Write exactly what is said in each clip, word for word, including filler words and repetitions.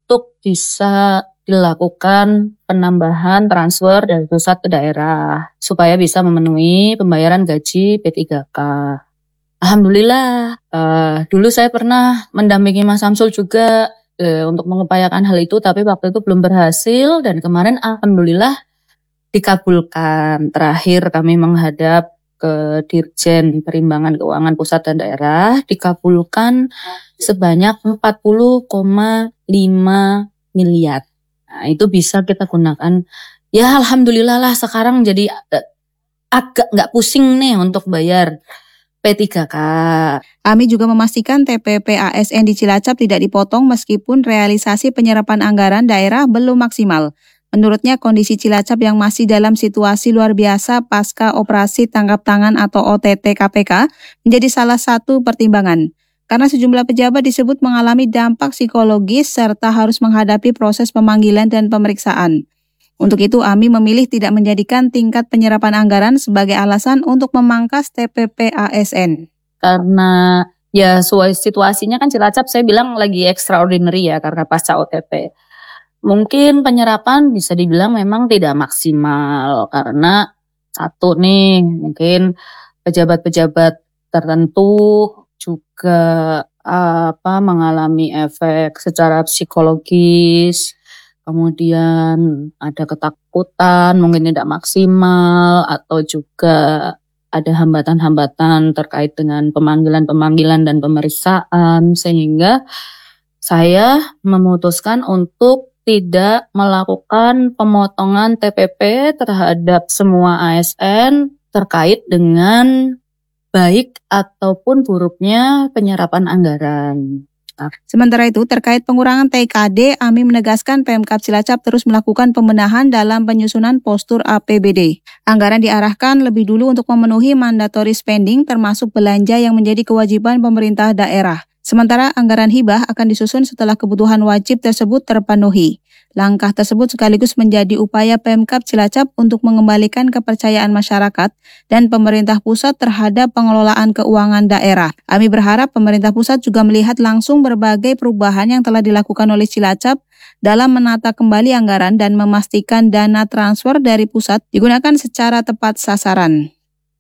untuk bisa dilakukan penambahan transfer dari pusat ke daerah supaya bisa memenuhi pembayaran gaji P tiga K. Alhamdulillah, uh, dulu saya pernah mendampingi Mas Samsul juga uh, untuk mengupayakan hal itu, tapi waktu itu belum berhasil dan kemarin alhamdulillah dikabulkan. Terakhir kami menghadap ke Dirjen Perimbangan Keuangan Pusat dan Daerah, dikabulkan sebanyak empat puluh koma lima miliar. Nah, itu bisa kita gunakan. Ya alhamdulillah lah sekarang jadi uh, agak nggak pusing nih untuk bayar P tiga K. Ami juga memastikan T P P A S N di Cilacap tidak dipotong meskipun realisasi penyerapan anggaran daerah belum maksimal. Menurutnya kondisi Cilacap yang masih dalam situasi luar biasa pasca operasi tangkap tangan atau O T T K P K menjadi salah satu pertimbangan. Karena sejumlah pejabat disebut mengalami dampak psikologis serta harus menghadapi proses pemanggilan dan pemeriksaan. Untuk itu, Ami memilih tidak menjadikan tingkat penyerapan anggaran sebagai alasan untuk memangkas T P P A S N. Karena ya situasinya kan Cilacap saya bilang lagi extraordinary ya karena pasca O T T. Mungkin penyerapan bisa dibilang memang tidak maksimal karena satu nih mungkin pejabat-pejabat tertentu juga apa mengalami efek secara psikologis. Kemudian ada ketakutan, mungkin tidak maksimal, atau juga ada hambatan-hambatan terkait dengan pemanggilan-pemanggilan dan pemeriksaan, sehingga saya memutuskan untuk tidak melakukan pemotongan T P P terhadap semua A S N terkait dengan baik ataupun buruknya penyerapan anggaran. Sementara itu, terkait pengurangan T K D, Ami menegaskan Pemkab Cilacap terus melakukan pembenahan dalam penyusunan postur A P B D. Anggaran diarahkan lebih dulu untuk memenuhi mandatory spending termasuk belanja yang menjadi kewajiban pemerintah daerah. Sementara anggaran hibah akan disusun setelah kebutuhan wajib tersebut terpenuhi. Langkah tersebut sekaligus menjadi upaya Pemkab Cilacap untuk mengembalikan kepercayaan masyarakat dan pemerintah pusat terhadap pengelolaan keuangan daerah. Ami berharap pemerintah pusat juga melihat langsung berbagai perubahan yang telah dilakukan oleh Cilacap dalam menata kembali anggaran dan memastikan dana transfer dari pusat digunakan secara tepat sasaran.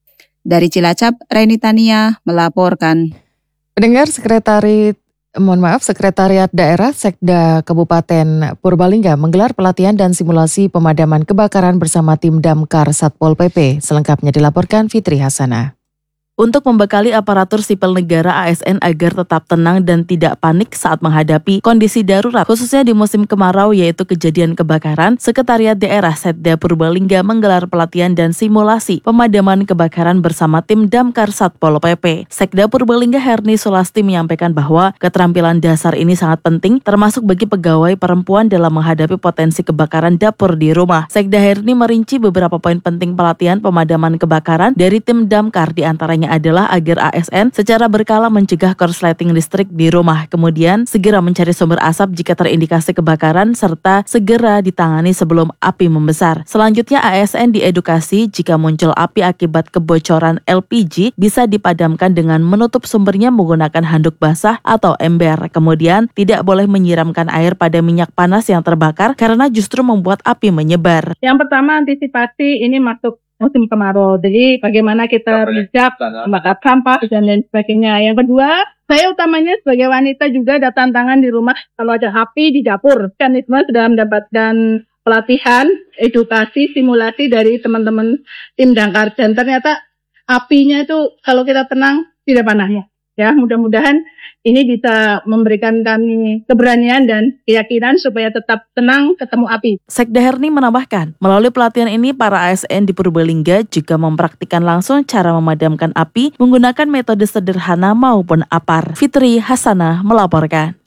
Dari Cilacap, Reni Tania melaporkan. Pendengar, Sekretariat Mohon maaf, Sekretariat Daerah Sekda Kabupaten Purbalingga menggelar pelatihan dan simulasi pemadaman kebakaran bersama tim Damkar Satpol P P. Selengkapnya dilaporkan Fitri Hasanah. Untuk membekali aparatur sipil negara A S N agar tetap tenang dan tidak panik saat menghadapi kondisi darurat, khususnya di musim kemarau yaitu kejadian kebakaran, Sekretariat Daerah Sekda Purbalingga menggelar pelatihan dan simulasi pemadaman kebakaran bersama tim Damkar Satpol P P. Sekda Purbalingga Herni Sulasti menyampaikan bahwa keterampilan dasar ini sangat penting termasuk bagi pegawai perempuan dalam menghadapi potensi kebakaran dapur di rumah. Sekda Herni merinci beberapa poin penting pelatihan pemadaman kebakaran dari tim Damkar, diantaranya adalah agar A S N secara berkala mencegah korsleting listrik di rumah, kemudian segera mencari sumber asap jika terindikasi kebakaran, serta segera ditangani sebelum api membesar. Selanjutnya A S N diedukasi jika muncul api akibat kebocoran L P G bisa dipadamkan dengan menutup sumbernya menggunakan handuk basah atau ember. Kemudian tidak boleh menyiramkan air pada minyak panas yang terbakar karena justru membuat api menyebar. Yang pertama, antisipasi ini masuk musim kemarau. Jadi bagaimana kita bijak membakar sampah dan lain sebagainya. Yang kedua, saya utamanya sebagai wanita juga ada tantangan di rumah kalau ada api di dapur. Kan itu sudah mendapatkan pelatihan, edukasi, simulasi dari teman-teman tim Damkar. Dan ternyata apinya itu kalau kita tenang tidak panasnya. Ya, mudah-mudahan ini bisa memberikan kami keberanian dan keyakinan supaya tetap tenang ketemu api. Sekda Herni menambahkan, melalui pelatihan ini para A S N di Purbalingga juga mempraktikkan langsung cara memadamkan api menggunakan metode sederhana maupun apar. Fitri Hasanah melaporkan.